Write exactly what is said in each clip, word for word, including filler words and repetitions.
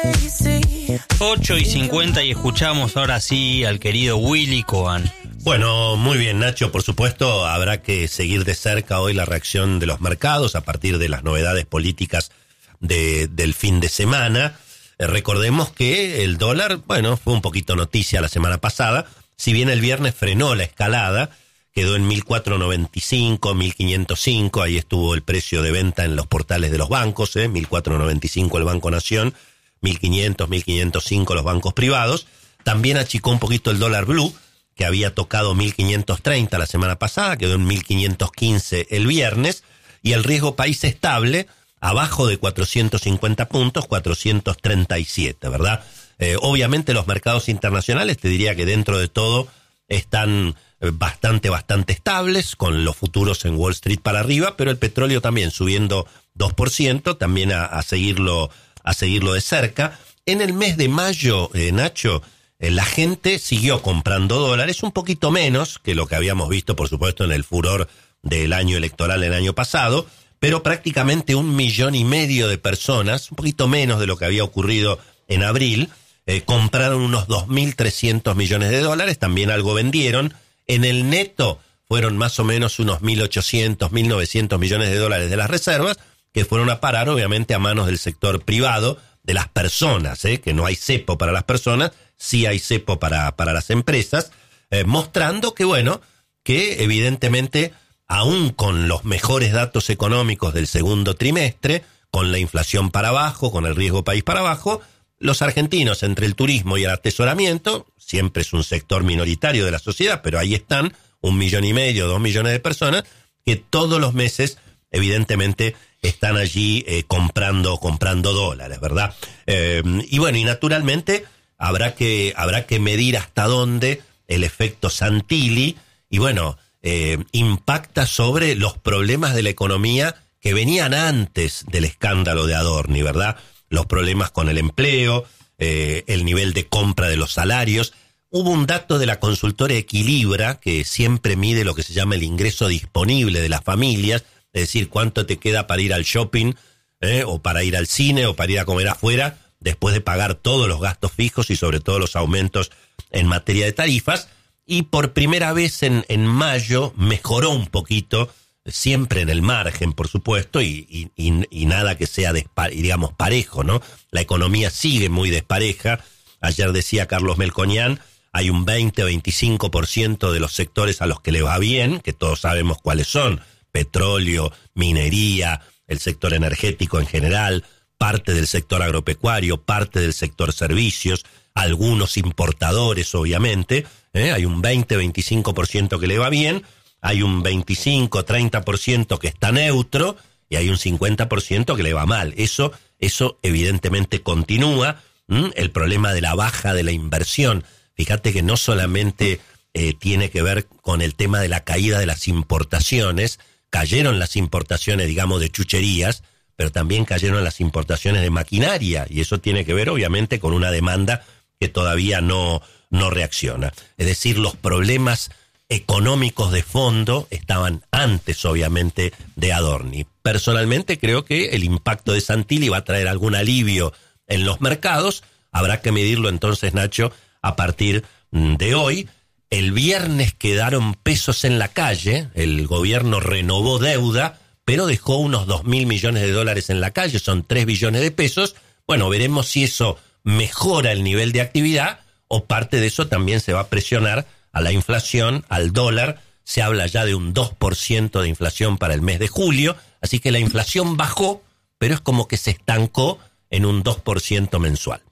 ocho y cincuenta y escuchamos ahora sí al querido Willy Cohen. Bueno, muy bien, Nacho. Por supuesto, habrá que seguir de cerca hoy la reacción de los mercados a partir de las novedades políticas de, del fin de semana. Eh, recordemos que el dólar, bueno, fue un poquito noticia la semana pasada. Si bien el viernes frenó la escalada, quedó en mil cuatrocientos noventa y cinco, mil quinientos cinco, ahí estuvo el precio de venta en los portales de los bancos, eh, mil cuatrocientos noventa y cinco el Banco Nación, mil quinientos, mil quinientos cinco los bancos privados. También achicó un poquito el dólar blue, que había tocado mil quinientos treinta la semana pasada, quedó en mil quinientos quince el viernes, y el riesgo país estable, abajo de cuatrocientos cincuenta puntos, cuatrocientos treinta y siete, ¿verdad? Eh, obviamente los mercados internacionales, te diría que dentro de todo, están bastante, bastante estables, con los futuros en Wall Street para arriba, pero el petróleo también subiendo dos por ciento, también a, a seguirlo, a seguirlo de cerca. En el mes de mayo, eh, Nacho, la gente siguió comprando dólares, un poquito menos que lo que habíamos visto, por supuesto, en el furor del año electoral el año pasado, pero prácticamente un millón y medio de personas, un poquito menos de lo que había ocurrido en abril, eh, compraron unos dos mil trescientos millones de dólares, también algo vendieron. En el neto fueron más o menos unos mil ochocientos, mil novecientos millones de dólares de las reservas, que fueron a parar obviamente a manos del sector privado, de las personas, eh, que no hay cepo para las personas, sí hay cepo para, para las empresas, eh, mostrando que, bueno, que evidentemente, aún con los mejores datos económicos del segundo trimestre, con la inflación para abajo, con el riesgo país para abajo, los argentinos, entre el turismo y el atesoramiento, siempre es un sector minoritario de la sociedad, pero ahí están un millón y medio, dos millones de personas, que todos los meses, evidentemente, están allí eh, comprando, comprando dólares, ¿verdad? Eh, y bueno, y naturalmente, Habrá que, habrá que medir hasta dónde el efecto Santilli, y bueno, eh, impacta sobre los problemas de la economía que venían antes del escándalo de Adorni, ¿verdad? Los problemas con el empleo, eh, el nivel de compra de los salarios. Hubo un dato de la consultora Equilibra, que siempre mide lo que se llama el ingreso disponible de las familias, es decir, cuánto te queda para ir al shopping, eh, o para ir al cine, o para ir a comer afuera, después de pagar todos los gastos fijos y sobre todo los aumentos en materia de tarifas. Y por primera vez en, en mayo mejoró un poquito, siempre en el margen, por supuesto, y, y, y, y nada que sea, despa, digamos, parejo, ¿no? La economía sigue muy despareja. Ayer decía Carlos Melconian, hay un veinte a veinticinco por ciento de los sectores a los que le va bien, que todos sabemos cuáles son: petróleo, minería, el sector energético en general, parte del sector agropecuario, parte del sector servicios, algunos importadores, obviamente, ¿eh? Hay un veinte a veinticinco por ciento que le va bien, hay un veinticinco a treinta por ciento que está neutro, y hay un cincuenta por ciento que le va mal. Eso, eso evidentemente continúa. ¿Mm? El problema de la baja de la inversión, fíjate que no solamente eh, tiene que ver con el tema de la caída de las importaciones, cayeron las importaciones, digamos, de chucherías, pero también cayeron las importaciones de maquinaria, y eso tiene que ver obviamente con una demanda que todavía no, no reacciona. Es decir, los problemas económicos de fondo estaban antes obviamente de Adorni. Personalmente creo que el impacto de Santilli va a traer algún alivio en los mercados. Habrá que medirlo entonces, Nacho, a partir de hoy. El viernes quedaron pesos en la calle, el gobierno renovó deuda, pero dejó unos dos mil millones de dólares en la calle, son tres billones de pesos. Bueno, veremos si eso mejora el nivel de actividad, o parte de eso también se va a presionar a la inflación, al dólar. Se habla ya de un dos por ciento de inflación para el mes de julio, así que la inflación bajó, pero es como que se estancó en un dos por ciento mensual.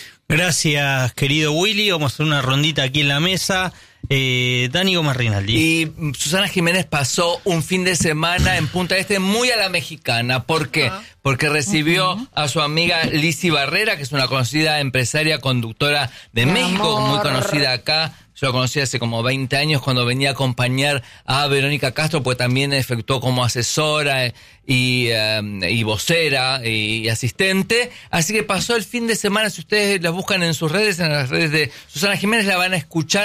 Gracias, querido Willy. Vamos a hacer una rondita aquí en la mesa. Eh, Dani Gómez Rinaldi. Y Susana Jiménez pasó un fin de semana en Punta Este muy a la mexicana. ¿Por qué? Uh-huh. Porque recibió uh-huh. a su amiga Lizzy Barrera, que es una conocida empresaria conductora de Mi México, amor. Muy conocida acá. Yo la conocí hace como veinte años cuando venía a acompañar a Verónica Castro, pues también efectuó como asesora y, um, y vocera y, y asistente. Así que pasó el fin de semana. Si ustedes la buscan en sus redes, en las redes de Susana Jiménez, la van a escuchar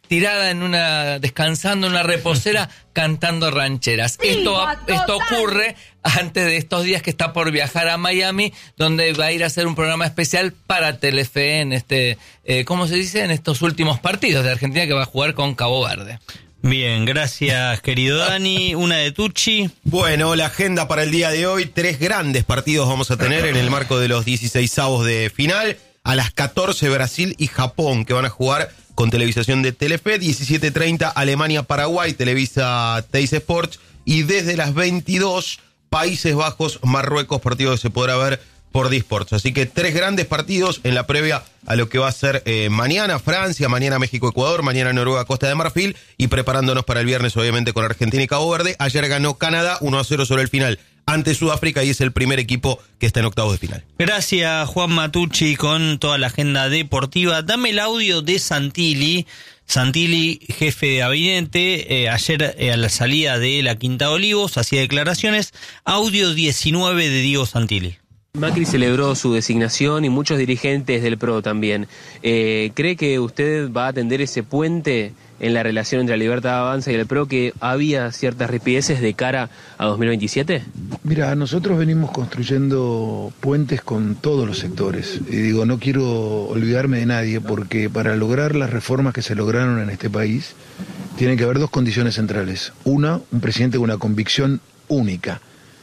tirada en una, descansando en una reposera, cantando rancheras. Esto, esto ocurre antes de estos días que está por viajar a Miami, donde va a ir a hacer un programa especial para Telefe en este, eh, ¿cómo se dice? En estos últimos partidos de Argentina que va a jugar con Cabo Verde. Bien, gracias querido Dani. Una de Tucci. Bueno, la agenda para el día de hoy, tres grandes partidos vamos a tener en el marco de los dieciseisavos de final. A las catorce Brasil y Japón, que van a jugar con televisación de Telefe. diecisiete treinta Alemania-Paraguay, Televisa Teis Sports. Y desde las veintidós Países Bajos-Marruecos, partido que se podrá ver por Disports. Así que tres grandes partidos en la previa a lo que va a ser eh, mañana Francia, mañana México-Ecuador, mañana Noruega-Costa de Marfil y preparándonos para el viernes obviamente con Argentina y Cabo Verde. Ayer ganó Canadá uno a cero sobre el final ante Sudáfrica y es el primer equipo que está en octavos de final. Gracias Juan Matucci con toda la agenda deportiva. Dame el audio de Santilli. Santilli, jefe de gabinete, eh, ayer eh, a la salida de la Quinta de Olivos hacía declaraciones. Audio diecinueve de Diego Santilli. Macri celebró su designación y muchos dirigentes del P R O también. Eh, ¿Cree que usted va a atender ese puente en la relación entre la Libertad Avanza y el P R O, que había ciertas ripideces de cara a dos mil veintisiete? Mira, nosotros venimos construyendo puentes con todos los sectores. Y digo, no quiero olvidarme de nadie, porque para lograr las reformas que se lograron en este país, tienen que haber dos condiciones centrales. Una, un presidente con una convicción única,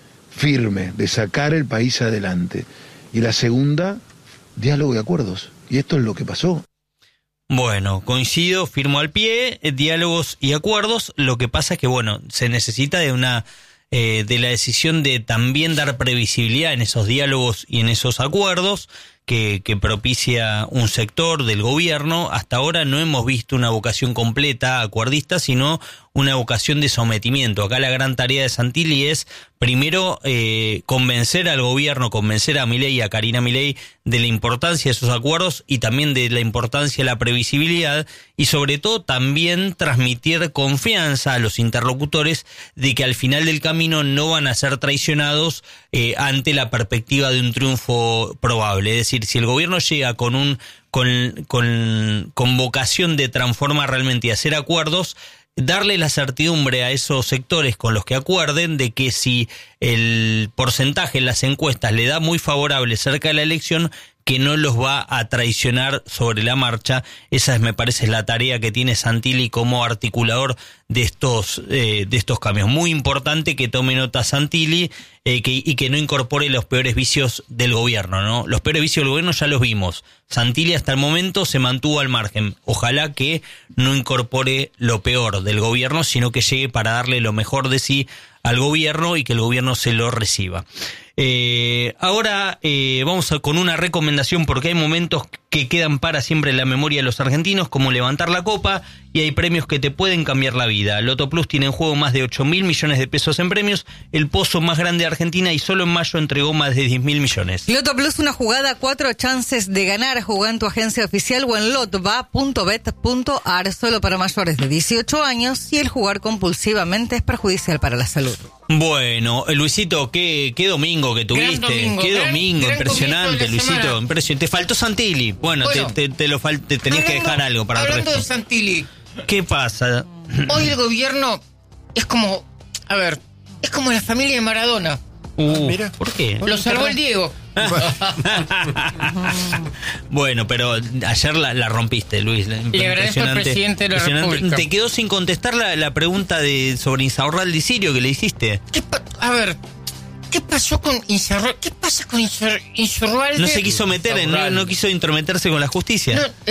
firme, de sacar el país adelante. Y la segunda, diálogo y acuerdos. Y esto es lo que pasó. Bueno, coincido, firmo al pie, eh, diálogos y acuerdos. Lo que pasa es que, bueno, se necesita de una eh, de la decisión de también dar previsibilidad en esos diálogos y en esos acuerdos que, que propicia un sector del gobierno. Hasta ahora no hemos visto una vocación completa acuerdista, sino una vocación de sometimiento. Acá la gran tarea de Santilli es, primero, eh, convencer al gobierno, convencer a Milei y a Karina Milei de la importancia de esos acuerdos y también de la importancia de la previsibilidad y sobre todo también transmitir confianza a los interlocutores de que al final del camino no van a ser traicionados eh, ante la perspectiva de un triunfo probable. Es decir, si el gobierno llega con un con, con, con vocación de transformar realmente y hacer acuerdos, darle la certidumbre a esos sectores con los que acuerden de que si el porcentaje en las encuestas le da muy favorable cerca de la elección, que no los va a traicionar sobre la marcha. Esa es, me parece, la tarea que tiene Santilli como articulador de estos eh, de estos cambios. Muy importante que tome nota Santilli eh, que, y que no incorpore los peores vicios del gobierno, ¿no? Los peores vicios del gobierno ya los vimos. Santilli hasta el momento se mantuvo al margen. Ojalá que no incorpore lo peor del gobierno, sino que llegue para darle lo mejor de sí al gobierno y que el gobierno se lo reciba. Eh, ahora eh, vamos a, con una recomendación, porque hay momentos que quedan para siempre en la memoria de los argentinos, como levantar la copa, y hay premios que te pueden cambiar la vida. Loto Plus tiene en juego más de ocho mil millones de pesos en premios, el pozo más grande de Argentina, y solo en mayo entregó más de diez mil millones. Loto Plus, una jugada, cuatro chances de ganar. Jugá en tu agencia oficial o en lotva punto bet punto ar, solo para mayores de dieciocho años, y el jugar compulsivamente es perjudicial para la salud. Bueno, Luisito, qué, qué domingo que tuviste, domingo, qué gran, domingo, gran impresionante, Luisito, impresionante. Te faltó Santilli. Bueno, bueno te, te, te lo fal te tenías hablando, que dejar algo para el resto. Hablando de Santilli, ¿qué pasa? Hoy el gobierno es como, a ver, es como la familia de Maradona. Uh, Mira, ¿por qué? Lo salvó el Diego. Bueno, pero ayer la, la rompiste, Luis. Le agradezco al presidente de la República. Te quedó sin contestar la, la pregunta de sobre Insaurralde y Sirio que le hiciste. ¿Qué a ver, ¿qué pasó con Insaurralde? ¿Qué pasa con Insaurralde? No se quiso meter, en, no, no quiso intrometerse con la justicia. No,